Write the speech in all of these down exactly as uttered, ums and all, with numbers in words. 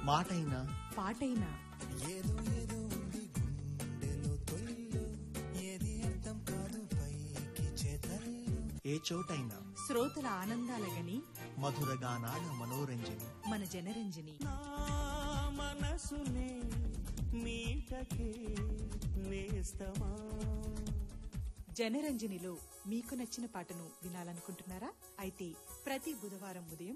మాటైనా పాటైనా ఏ చోటైనా శ్రోతల ఆనందాలగని మధుర గానాల మనోరంజని మన జనరంజని మనసునే మీటకే నేస్తమా. జనరంజనిలో మీకు నచ్చిన పాటను వినాలనుకుంటున్నారా? అయితే ప్రతి బుధవారం ఉదయం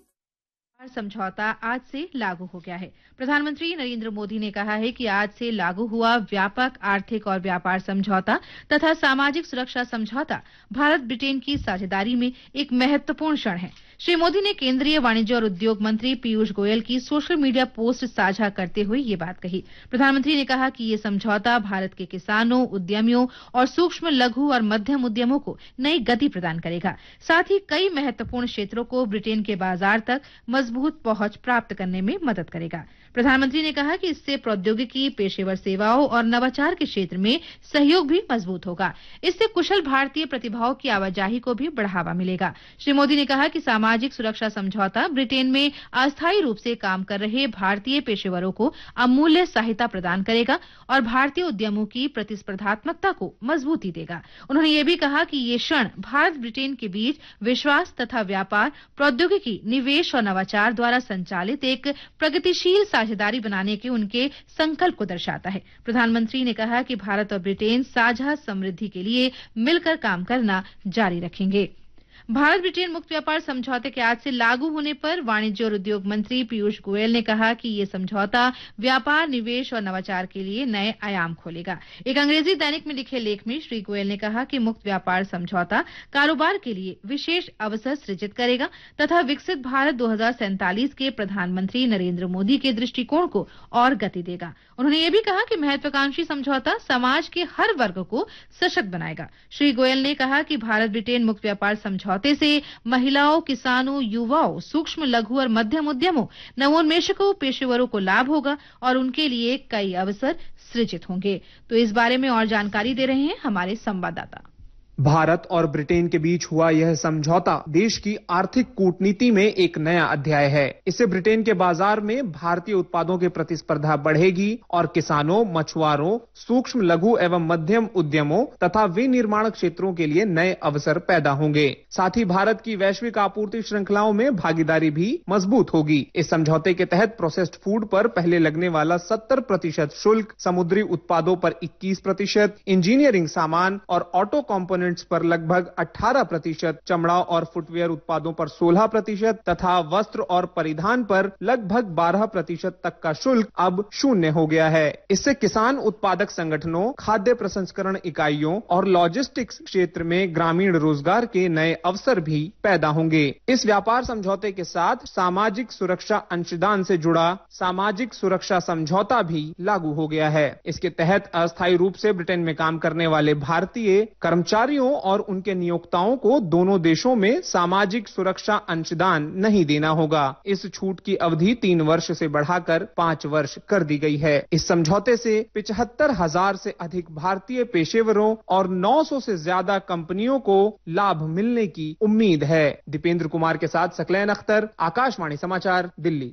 समझौता आज से लागू हो गया है। प्रधानमंत्री नरेंद्र मोदी ने कहा है कि आज से लागू हुआ व्यापक आर्थिक और व्यापार समझौता तथा सामाजिक सुरक्षा समझौता भारत ब्रिटेन की साझेदारी में एक महत्वपूर्ण क्षण है। श्री मोदी ने केंद्रीय वाणिज्य और उद्योग मंत्री पीयूष गोयल की सोशल मीडिया पोस्ट साझा करते हुए ये बात कही। प्रधानमंत्री ने कहा कि ये समझौता भारत के किसानों, उद्यमियों और सूक्ष्म, लघु और मध्यम उद्यमों को नई गति प्रदान करेगा। साथ ही कई महत्वपूर्ण क्षेत्रों को ब्रिटेन के बाजार तक मजबूत पहुंच प्राप्त करने में मदद करेगा। प्रधानमंत्री ने कहा कि इससे प्रौद्योगिकी, पेशेवर सेवाओं और नवाचार के क्षेत्र में सहयोग भी मजबूत होगा। इससे कुशल भारतीय प्रतिभाओं की आवाजाही को भी बढ़ावा मिलेगा। श्री मोदी ने कहा कि सामाजिक सुरक्षा समझौता ब्रिटेन में अस्थायी रूप से काम कर रहे भारतीय पेशेवरों को अमूल्य सहायता प्रदान करेगा और भारतीय उद्यमों की प्रतिस्पर्धात्मकता को मजबूती देगा। उन्होंने ये भी कहा कि ये क्षण भारत ब्रिटेन के बीच विश्वास तथा व्यापार, प्रौद्योगिकी, निवेश और नवाचार द्वारा संचालित एक प्रगतिशील साझेदारी बनाने के उनके संकल्प को दर्शाता है। प्रधानमंत्री ने कहा कि भारत और ब्रिटेन साझा समृद्धि के लिए मिलकर काम करना जारी रखेंगे। भारत ब्रिटेन मुक्त व्यापार समझौते के आज से लागू होने पर वाणिज्य और उद्योग मंत्री पीयूष गोयल ने कहा कि ये समझौता व्यापार, निवेश और नवाचार के लिए नए आयाम खोलेगा। एक अंग्रेजी दैनिक में लिखे लेख में श्री गोयल ने कहा कि मुक्त व्यापार समझौता कारोबार के लिए विशेष अवसर सृजित करेगा तथा विकसित भारत दो हजार सैंतालीस के प्रधानमंत्री नरेंद्र मोदी के दृष्टिकोण को और गति देगा। उन्होंने ये भी कहा कि महत्वाकांक्षी समझौता समाज के हर वर्ग को सशक्त बनाएगा। श्री गोयल ने कहा कि भारत ब्रिटेन मुक्त व्यापार समझौता से महिलाओं, किसानों, युवाओं, सूक्ष्म, लघु और मध्यम उद्यमों, नवोन्मेषकों, पेशेवरों को लाभ होगा और उनके लिए कई अवसर सृजित होंगे। तो इस बारे में और जानकारी दे रहे हैं हमारे संवाददाता। भारत और ब्रिटेन के बीच हुआ यह समझौता देश की आर्थिक कूटनीति में एक नया अध्याय है। इससे ब्रिटेन के बाजार में भारतीय उत्पादों की प्रतिस्पर्धा बढ़ेगी और किसानों, मछुआरों, सूक्ष्म, लघु एवं मध्यम उद्यमों तथा विनिर्माण क्षेत्रों के लिए नए अवसर पैदा होंगे। साथ ही भारत की वैश्विक आपूर्ति श्रृंखलाओं में भागीदारी भी मजबूत होगी। इस समझौते के तहत प्रोसेस्ड फूड पर पहले लगने वाला सत्तर प्रतिशत शुल्क, समुद्री उत्पादों पर इक्कीस प्रतिशत, इंजीनियरिंग सामान और ऑटो कॉम्पोनेंट पर लगभग अठारह प्रतिशत, चमड़ा और फुटवेयर उत्पादों पर सोलह प्रतिशत तथा वस्त्र और परिधान पर लगभग बारह प्रतिशत तक का शुल्क अब शून्य हो गया है। इससे किसान उत्पादक संगठनों, खाद्य प्रसंस्करण इकाइयों और लॉजिस्टिक्स क्षेत्र में ग्रामीण रोजगार के नए अवसर भी पैदा होंगे। इस व्यापार समझौते के साथ सामाजिक सुरक्षा अंशदान से जुड़ा सामाजिक सुरक्षा समझौता भी लागू हो गया है। इसके तहत अस्थायी रूप से ब्रिटेन में काम करने वाले भारतीय कर्मचारी और उनके नियोक्ताओं को दोनों देशों में सामाजिक सुरक्षा अंशदान नहीं देना होगा। इस छूट की अवधि तीन वर्ष से बढ़ाकर पांच वर्ष कर दी गई है। इस समझौते से पिचहत्तर हजार से अधिक भारतीय पेशेवरों और नौ सौ से ज्यादा कंपनियों को लाभ मिलने की उम्मीद है। दीपेंद्र कुमार के साथ सकलैन अख्तर, आकाशवाणी समाचार, दिल्ली।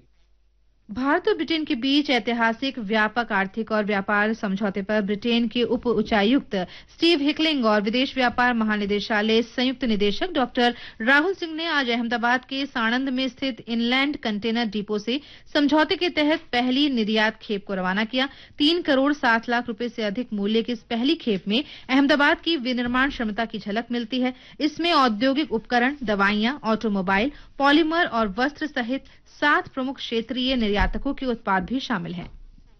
भारत और ब्रिटेन के बीच ऐतिहासिक व्यापक आर्थिक और व्यापार समझौते पर ब्रिटेन के उप उच्चायुक्त स्टीव हिकलिंग और विदेश व्यापार महानिदेशालय संयुक्त निदेशक डॉक्टर राहुल सिंह ने आज अहमदाबाद के साणंद में स्थित इनलैंड कंटेनर डिपो से समझौते के तहत पहली निर्यात खेप को रवाना किया। तीन करोड़ सात लाख रुपए से अधिक मूल्य की इस पहली खेप में अहमदाबाद की विनिर्माण क्षमता की झलक मिलती है। इसमें औद्योगिक उपकरण, दवाइयां, ऑटोमोबाइल, पॉलीमर और वस्त्र सहित सात प्रमुख क्षेत्रीय निर्यातकों के उत्पाद भी शामिल हैं।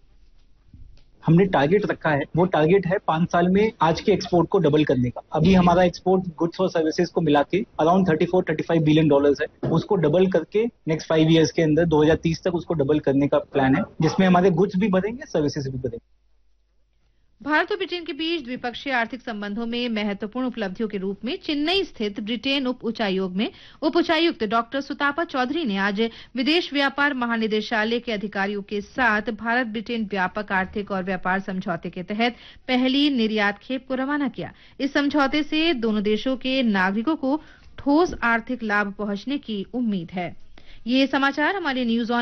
हमने टारगेट रखा है, वो टारगेट है पांच साल में आज के एक्सपोर्ट को डबल करने का। अभी हमारा एक्सपोर्ट गुड्स और सर्विसेज को मिला के अराउंड चौंतीस पैंतीस बिलियन डॉलर्स है। उसको डबल करके नेक्स्ट फाइव इयर्स के अंदर दो हजार तीस तक उसको डबल करने का प्लान है, जिसमें हमारे गुड्स भी बढ़ेंगे, सर्विसेज भी बढ़ेंगे। भारत और ब्रिटेन के बीच द्विपक्षीय आर्थिक संबंधों में महत्वपूर्ण उपलब्धियों के रूप में चेन्नई स्थित ब्रिटेन उप उच्चायोग में उप उच्चायुक्त डॉक्टर सुतापा चौधरी ने आज विदेश व्यापार महानिदेशालय के अधिकारियों के साथ भारत ब्रिटेन व्यापक आर्थिक और व्यापार समझौते के तहत पहली निर्यात खेप को रवाना किया। इस समझौते से दोनों देशों के नागरिकों को ठोस आर्थिक लाभ पहुंचने की उम्मीद है। ये समाचार हमारे न्यूज ऑन